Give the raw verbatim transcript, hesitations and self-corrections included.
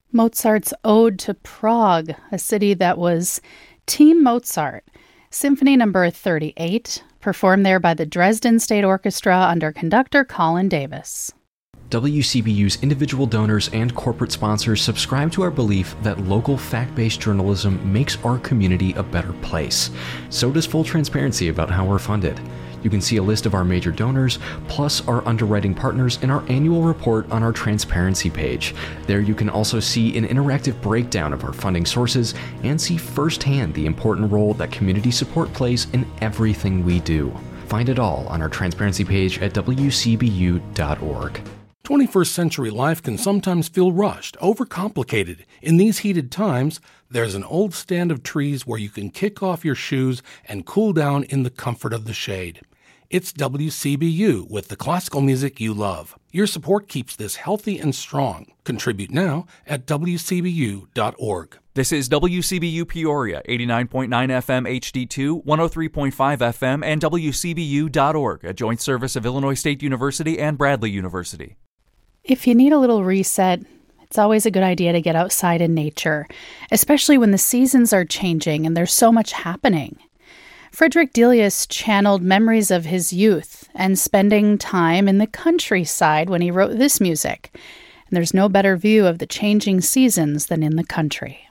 Mozart's Ode to Prague, a city that was Team Mozart. Symphony number thirty-eight, performed there by the Dresden State Orchestra under conductor Colin Davis. W C B U's individual donors and corporate sponsors subscribe to our belief that local fact-based journalism makes our community a better place. So does full transparency about how we're funded. You can see a list of our major donors, plus our underwriting partners in our annual report on our transparency page. There you can also see an interactive breakdown of our funding sources and see firsthand the important role that community support plays in everything we do. Find it all on our transparency page at w c b u dot org. twenty-first century life can sometimes feel rushed, overcomplicated. In these heated times, there's an old stand of trees where you can kick off your shoes and cool down in the comfort of the shade. It's W C B U with the classical music you love. Your support keeps this healthy and strong. Contribute now at w c b u dot org. This is W C B U Peoria, eighty-nine point nine F M H D two, one oh three point five F M, and w c b u dot org, a joint service of Illinois State University and Bradley University. If you need a little reset, it's always a good idea to get outside in nature, especially when the seasons are changing and there's so much happening. Frederick Delius channeled memories of his youth and spending time in the countryside when he wrote this music. And there's no better view of the changing seasons than in the country.